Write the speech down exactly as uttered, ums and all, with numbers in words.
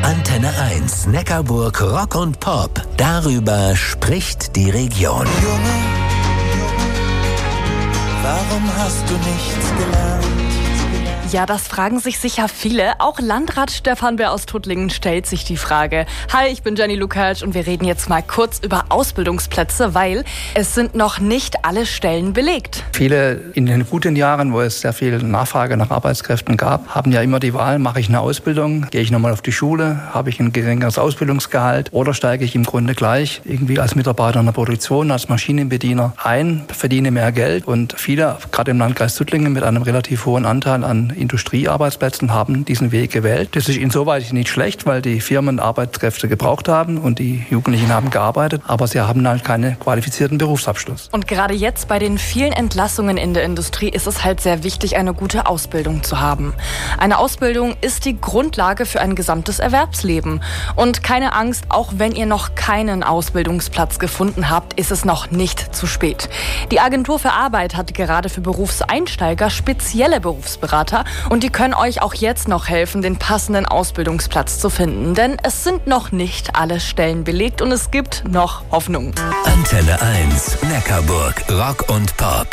Antenne eins, Neckarburg Rock und Pop. Darüber spricht die Region. Junge, warum hast du nichts gelernt? Ja, das fragen sich sicher viele. Auch Landrat Stefan Bär aus Tuttlingen stellt sich die Frage. Hi, ich bin Jenny Lukacs und wir reden jetzt mal kurz über Ausbildungsplätze, weil es sind noch nicht alle Stellen belegt. Viele in den guten Jahren, wo es sehr viel Nachfrage nach Arbeitskräften gab, haben ja immer die Wahl, mache ich eine Ausbildung, gehe ich nochmal auf die Schule, habe ich ein geringeres Ausbildungsgehalt oder steige ich im Grunde gleich irgendwie als Mitarbeiter in der Produktion, als Maschinenbediener ein, verdiene mehr Geld. Und viele, gerade im Landkreis Tuttlingen mit einem relativ hohen Anteil an Industriearbeitsplätzen, haben diesen Weg gewählt. Das ist insoweit nicht schlecht, weil die Firmen Arbeitskräfte gebraucht haben und die Jugendlichen haben gearbeitet, aber sie haben halt keinen qualifizierten Berufsabschluss. Und gerade jetzt bei den vielen Entlassungen in der Industrie ist es halt sehr wichtig, eine gute Ausbildung zu haben. Eine Ausbildung ist die Grundlage für ein gesamtes Erwerbsleben. Und keine Angst, auch wenn ihr noch keinen Ausbildungsplatz gefunden habt, ist es noch nicht zu spät. Die Agentur für Arbeit hat gerade für Berufseinsteiger spezielle Berufsberater und die können euch auch jetzt noch helfen, den passenden Ausbildungsplatz zu finden. Denn es sind noch nicht alle Stellen belegt und es gibt noch Hoffnung. Antenne eins, Neckarburg Rock und Pop.